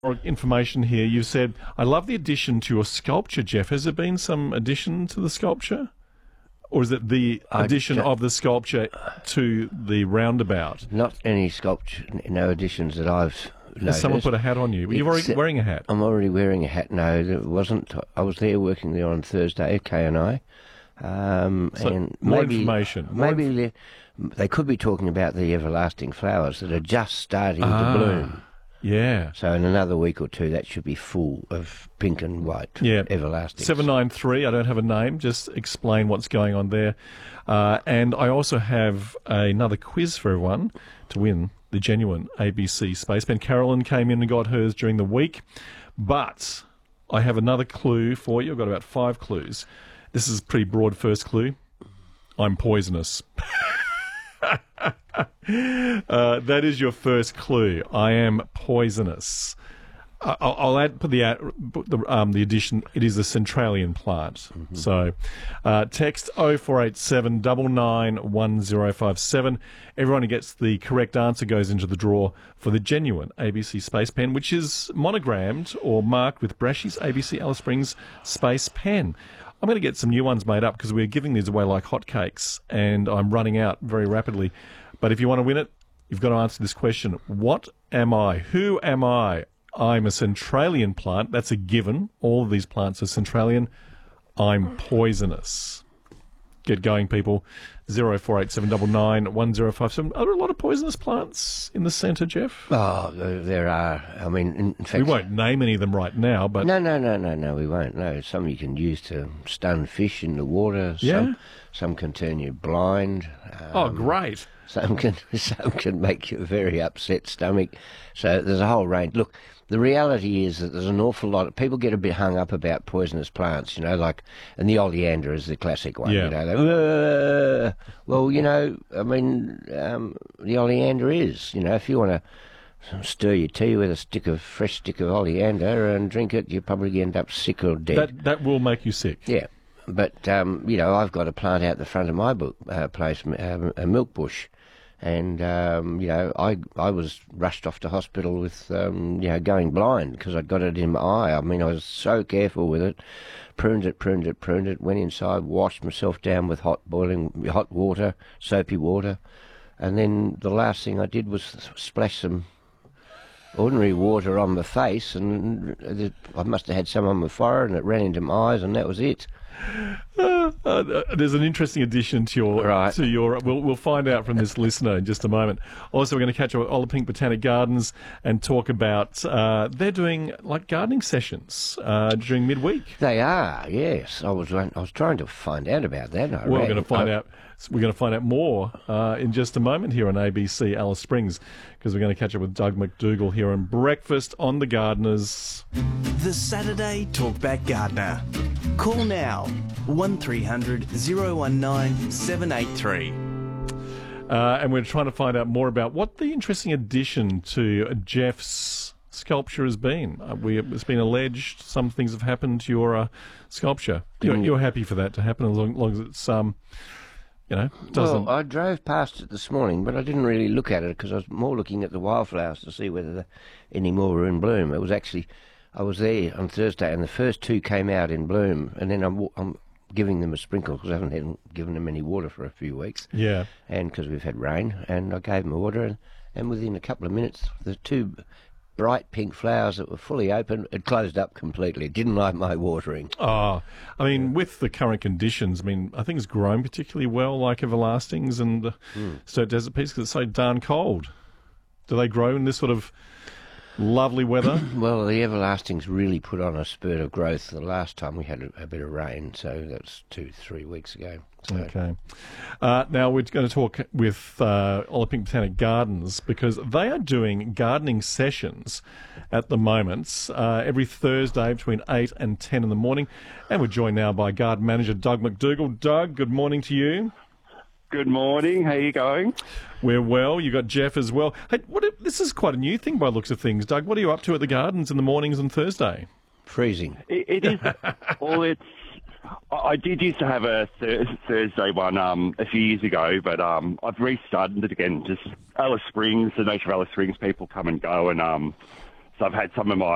more information here. You said, I love the addition to your sculpture, Jeff. Has there been some addition to the sculpture? Or is it the addition of the sculpture to the roundabout? Not any sculpture, no additions that I've noticed. Has someone put a hat on you? You're already wearing a hat. I'm already wearing a hat. No, it wasn't. I was there working there on Thursday, Kay and I. So and more maybe, information. Maybe they could be talking about the everlasting flowers that are just starting to bloom. Yeah. So in another week or two, that should be full of pink and white everlasting. 793, I don't have a name, just explain what's going on there. And I also have another quiz for everyone to win the genuine ABC Space Pen. Carolyn came in and got hers during the week, but I have another clue for you. I've got about 5 clues. This is a pretty broad first clue. I'm poisonous. That is your first clue. I am poisonous. I'll put the addition. It is a centralian plant. Mm-hmm. So text 0487 991057. Everyone who gets the correct answer goes into the draw for the genuine ABC Space Pen, which is monogrammed or marked with Brashy's ABC Alice Springs Space Pen. I'm going to get some new ones made up because we're giving these away like hotcakes, and I'm running out very rapidly. But if you want to win it, you've got to answer this question. What am I? Who am I? I'm a centralian plant. That's a given. All of these plants are centralian. I'm poisonous. Get going, people. 0487991057. Are there a lot of poisonous plants in the centre, Jeff? Oh, there are. I mean, in fact... We won't name any of them right now, but... No, we won't. No, some you can use to stun fish in the water. Yeah? Some can turn you blind. Oh, great. Some can make you a very upset stomach. So there's a whole range. Look, the reality is that there's an awful lot of people get a bit hung up about poisonous plants, like, and the oleander is the classic one. Yeah. Well, I mean, the oleander is, if you want to stir your tea with a fresh stick of oleander and drink it, you probably end up sick or dead. That will make you sick. Yeah. But, I've got a plant out the front of my place, a milk bush. And, I was rushed off to hospital with, going blind because I'd got it in my eye. I mean, I was so careful with it. Pruned it, went inside, washed myself down with hot water, soapy water. And then the last thing I did was splash some ordinary water on my face, and I must have had some on my forehead, and it ran into my eyes, and that was it. There's an interesting addition to your. We'll find out from this listener in just a moment. Also, we're going to catch up with Olapink Botanic Gardens and talk about they're doing like gardening sessions during midweek. They are, yes. I was trying to find out about that. We're going to find out. We're going to find out more in just a moment here on ABC Alice Springs, because we're going to catch up with Doug McDougall here on Breakfast on the Gardeners. The Saturday Talkback Gardener. Call now, 1300 019 783. And we're trying to find out more about what the interesting addition to Jeff's sculpture has been. It's been alleged some things have happened to your sculpture. You're happy for that to happen as long as it's doesn't... Well, I drove past it this morning, but I didn't really look at it because I was more looking at the wildflowers to see whether any more were in bloom. It was actually... I was there on Thursday, and the first 2 came out in bloom, and then I'm giving them a sprinkle because I haven't given them any water for a few weeks. Yeah. And because we've had rain, and I gave them water, and within a couple of minutes, the 2 bright pink flowers that were fully open had closed up completely. It didn't like my watering. Oh, I mean, with the current conditions, I think it's grown particularly well, like everlastings and Sturt Desert Peach, because it's so darn cold. Do they grow in this sort of lovely weather? Well, the everlastings really put on a spurt of growth the last time we had a bit of rain, so that's 2-3 weeks ago. So. Okay. Now we're going to talk with Olapink Botanic Gardens, because they are doing gardening sessions at the moment every Thursday between 8 and 10 in the morning. And we're joined now by Garden Manager Doug McDougall. Doug, good morning to you. Good morning. How are you going? We're well. You got Jeff as well. Hey, this is quite a new thing by the looks of things, Doug. What are you up to at the gardens in the mornings on Thursday? Freezing. It is. I did used to have a Thursday one a few years ago, but I've restarted it again. Just Alice Springs, the nature of Alice Springs, people come and go, and so I've had some of my